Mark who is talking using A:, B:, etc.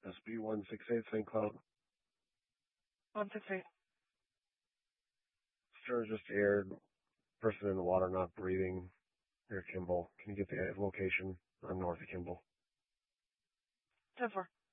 A: SB168 St. Cloud.
B: 168.
A: Sure, just aired. Person in the water not breathing near Kimball. Can you get the location? I'm north of Kimball.
B: 10-4.